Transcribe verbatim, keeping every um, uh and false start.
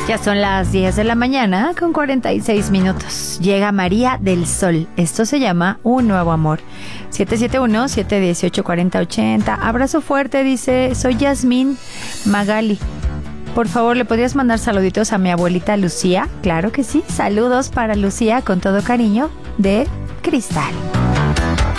Ya son las diez de la mañana con cuarenta y seis minutos. Llega María del Sol. Esto se llama Un Nuevo Amor. siete siete uno, siete uno ocho, cuatro cero ocho cero. Abrazo fuerte, dice, soy Yasmín Magali. Por favor, ¿le podrías mandar saluditos a mi abuelita Lucía? Claro que sí. Saludos para Lucía con todo cariño de Cristal.